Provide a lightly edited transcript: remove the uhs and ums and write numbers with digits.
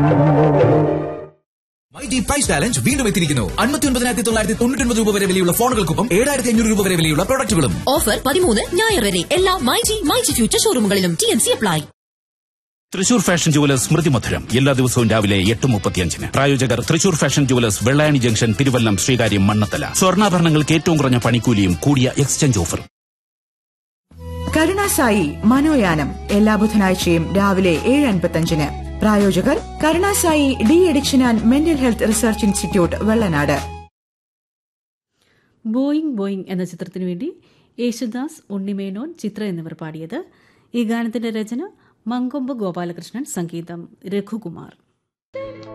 MyG price challenge വീണ്ടും എത്തിയിരിക്കുന്നു. 59,999 രൂപ വരെ വിലയുള്ള ഫോണുകൾക്കൊപ്പം 7,500 രൂപ വരെ വിലയുള്ള പ്രൊഡക്റ്റുകളും. ഓഫർ 13 ഞായർ വരെ എല്ലാ myG future ഷോറൂമുകളിലും. TNC apply. Thrissur fashion jewellers സ്മൃതി മധുരം എല്ലാ ദിവസവും രാവിലെ 8:35. പ്രായോജകർ Thrissur fashion jewellers, Vellayani junction, Thiruvallam, Sreekaryam, Mannathala. സ്വർണ്ണാഭരണങ്ങൾക്ക് ഏറ്റവും കുറഞ്ഞ പണിക്കൂലിയും കൂടിയ എക്സ്ചേഞ്ച് ഓഫറും. കരുണാസായി മനോയാനം എല്ലാ ബുധനാഴ്ചയും രാവിലെ 7:55. പ്രായോജകർ Karunasai de addiction and mental health research institute, Vellanad. Boeing എന്ന ചിത്രത്തിനു വേണ്ടി യേശുദാസ്, ഉണ്ണിമേനോൻ, ചിത്ര എന്നിവർ പാടിയത്. ഈ ഗാനത്തിന്റെ രചന മങ്കൊമ്പ് ഗോപാലകൃഷ്ണൻ, സംഗീതം രഘുകുമാർ.